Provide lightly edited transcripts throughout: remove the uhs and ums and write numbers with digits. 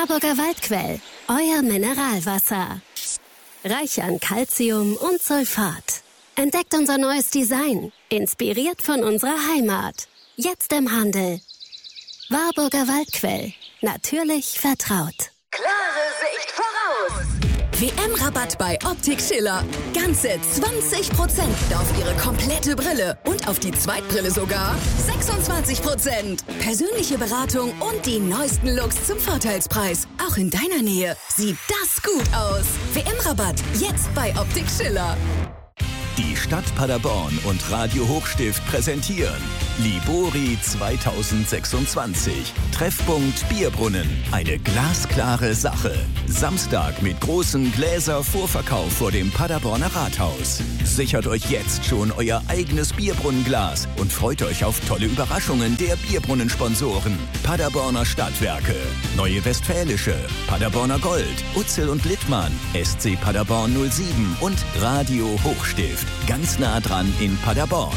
Warburger Waldquell, euer Mineralwasser. Reich an Calcium und Sulfat. Entdeckt unser neues Design, inspiriert von unserer Heimat. Jetzt im Handel. Warburger Waldquell, natürlich vertraut. Klare Sicht voraus! WM-Rabatt bei Optik Schiller. Ganze 20% auf Ihre komplette Brille und auf die Zweitbrille sogar 26%. Persönliche Beratung und die neuesten Looks zum Vorteilspreis. Auch in deiner Nähe sieht das gut aus. WM-Rabatt jetzt bei Optik Schiller. Die Stadt Paderborn und Radio Hochstift präsentieren Libori 2026. Treffpunkt Bierbrunnen. Eine glasklare Sache. Samstag mit großem Gläser-Vorverkauf vor dem Paderborner Rathaus. Sichert euch jetzt schon euer eigenes Bierbrunnenglas und freut euch auf tolle Überraschungen der Bierbrunnensponsoren. Paderborner Stadtwerke, Neue Westfälische, Paderborner Gold, Utzel und Littmann, SC Paderborn 07 und Radio Hochstift. Ganz nah dran in Paderborn.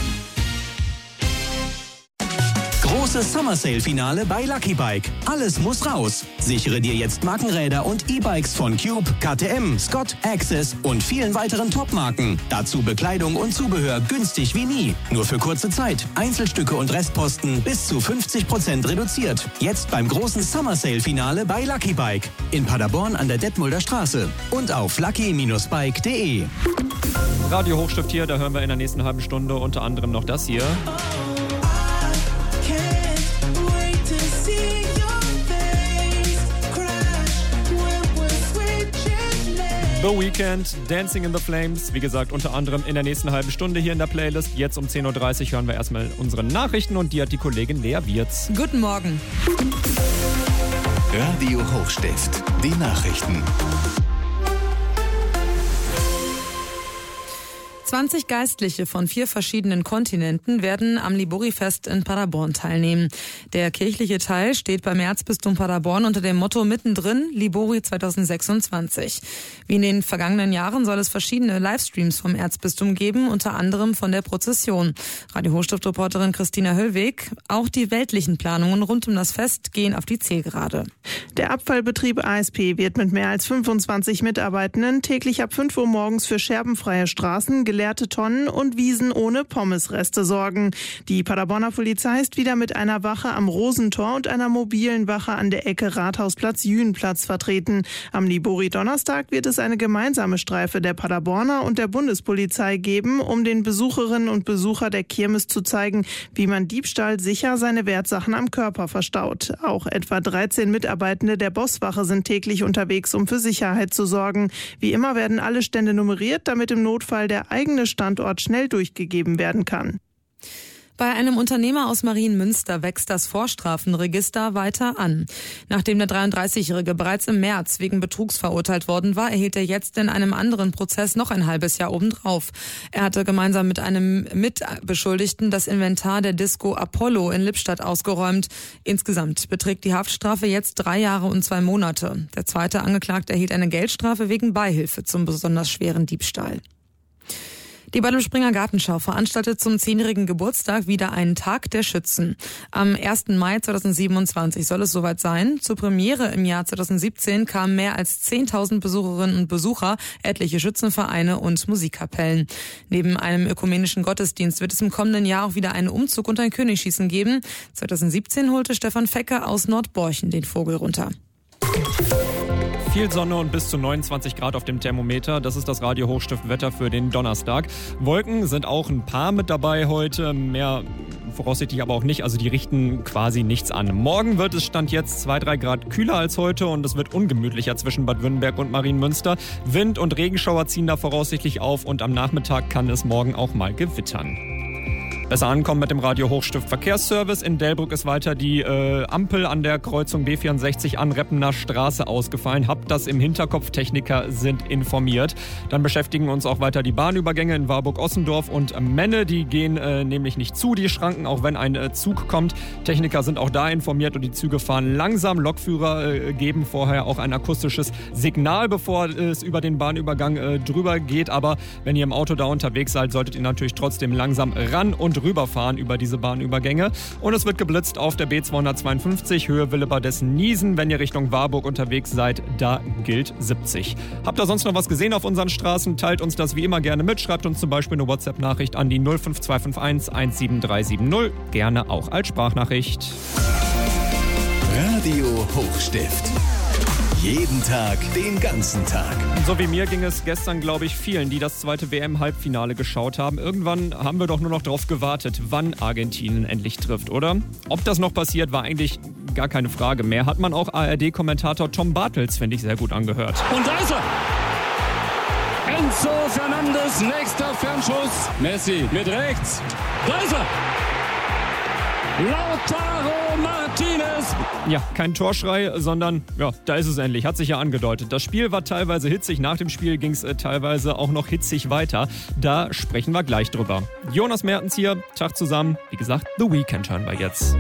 Großes Summer Sale Finale bei Lucky Bike. Alles muss raus. Sichere dir jetzt Markenräder und E-Bikes von Cube, KTM, Scott, Access und vielen weiteren Top-Marken. Dazu Bekleidung und Zubehör günstig wie nie. Nur für kurze Zeit. Einzelstücke und Restposten bis zu 50% reduziert. Jetzt beim großen Summer Sale Finale bei Lucky Bike. In Paderborn an der Detmolder Straße. Und auf lucky-bike.de. Radio Hochstift hier, da hören wir in der nächsten halben Stunde unter anderem noch das hier. The Weeknd, Dancing in the Flames. Wie gesagt, unter anderem in der nächsten halben Stunde hier in der Playlist. Jetzt um 10.30 Uhr hören wir erstmal unsere Nachrichten und die hat die Kollegin Lea Wirz. Guten Morgen. Radio Hochstift, die Nachrichten. 20 Geistliche von 4 verschiedenen Kontinenten werden am Libori-Fest in Paderborn teilnehmen. Der kirchliche Teil steht beim Erzbistum Paderborn unter dem Motto mittendrin, Libori 2026. Wie in den vergangenen Jahren soll es verschiedene Livestreams vom Erzbistum geben, unter anderem von der Prozession. Radio Hochstift-Reporterin Christina Höllweg. Auch die weltlichen Planungen rund um das Fest gehen auf die Zielgerade. Der Abfallbetrieb ASP wird mit mehr als 25 Mitarbeitenden täglich ab 5 Uhr morgens für scherbenfreie Straßen, geleerte Tonnen und Wiesen ohne Pommesreste sorgen. Die Paderborner Polizei ist wieder mit einer Wache am Rosentor und einer mobilen Wache an der Ecke Rathausplatz-Jühnplatz vertreten. Am Libori-Donnerstag wird es eine gemeinsame Streife der Paderborner und der Bundespolizei geben, um den Besucherinnen und Besuchern der Kirmes zu zeigen, wie man Diebstahl sicher seine Wertsachen am Körper verstaut. Auch etwa 13 Mitarbeitende der Bosswache sind täglich unterwegs, um für Sicherheit zu sorgen. Wie immer werden alle Stände nummeriert, damit im Notfall der eigene Standort schnell durchgegeben werden kann. Bei einem Unternehmer aus Marienmünster wächst das Vorstrafenregister weiter an. Nachdem der 33-Jährige bereits im März wegen Betrugs verurteilt worden war, erhielt er jetzt in einem anderen Prozess noch ein halbes Jahr obendrauf. Er hatte gemeinsam mit einem Mitbeschuldigten das Inventar der Disco Apollo in Lippstadt ausgeräumt. Insgesamt beträgt die Haftstrafe jetzt 3 Jahre und 2 Monate. Der zweite Angeklagte erhielt eine Geldstrafe wegen Beihilfe zum besonders schweren Diebstahl. Die Bad Springer Gartenschau veranstaltet zum 10-jährigen Geburtstag wieder einen Tag der Schützen. Am 1. Mai 2027 soll es soweit sein. Zur Premiere im Jahr 2017 kamen mehr als 10.000 Besucherinnen und Besucher, etliche Schützenvereine und Musikkapellen. Neben einem ökumenischen Gottesdienst wird es im kommenden Jahr auch wieder einen Umzug und ein Königsschießen geben. 2017 holte Stefan Fecke aus Nordborchen den Vogel runter. Viel Sonne und bis zu 29 Grad auf dem Thermometer. Das ist das Radio Hochstift Wetter für den Donnerstag. Wolken sind auch ein paar mit dabei heute. Mehr voraussichtlich aber auch nicht. Also die richten quasi nichts an. Morgen wird es Stand jetzt 2-3 Grad kühler als heute und es wird ungemütlicher zwischen Bad Württemberg und Marienmünster. Wind- und Regenschauer ziehen da voraussichtlich auf und am Nachmittag kann es morgen auch mal gewittern. Besser ankommen mit dem Radio Hochstift Verkehrsservice. In Delbrück ist weiter die Ampel an der Kreuzung B64 an Reppener Straße ausgefallen. Habt das im Hinterkopf, Techniker sind informiert. Dann beschäftigen uns auch weiter die Bahnübergänge in Warburg-Ossendorf und Menne. Die gehen nämlich nicht zu, die Schranken, auch wenn ein Zug kommt. Techniker sind auch da informiert und die Züge fahren langsam. Lokführer geben vorher auch ein akustisches Signal, bevor es über den Bahnübergang drüber geht. Aber wenn ihr im Auto da unterwegs seid, solltet ihr natürlich trotzdem langsam ran und drüber fahren über diese Bahnübergänge. Und es wird geblitzt auf der B252 Höhe Willebadessen-Niesen. Wenn ihr Richtung Warburg unterwegs seid, da gilt 70. Habt ihr sonst noch was gesehen auf unseren Straßen? Teilt uns das wie immer gerne mit. Schreibt uns zum Beispiel eine WhatsApp-Nachricht an die 05251 17370. Gerne auch als Sprachnachricht. Radio Hochstift. Jeden Tag, den ganzen Tag. So wie mir ging es gestern, glaube ich, vielen, die das zweite WM-Halbfinale geschaut haben. Irgendwann haben wir doch nur noch darauf gewartet, wann Argentinien endlich trifft, oder? Ob das noch passiert, war eigentlich gar keine Frage mehr. Hat man auch ARD-Kommentator Tom Bartels, finde ich, sehr gut angehört. Und da ist er! Enzo Fernandes, nächster Fernschuss. Messi mit rechts. Da ist er! Lautaro Martinez. Ja, kein Torschrei, sondern ja, da ist es endlich. Hat sich ja angedeutet. Das Spiel war teilweise hitzig. Nach dem Spiel ging es teilweise auch noch hitzig weiter. Da sprechen wir gleich drüber. Jonas Mertens hier. Tag zusammen. Wie gesagt, The Weeknd hören wir jetzt.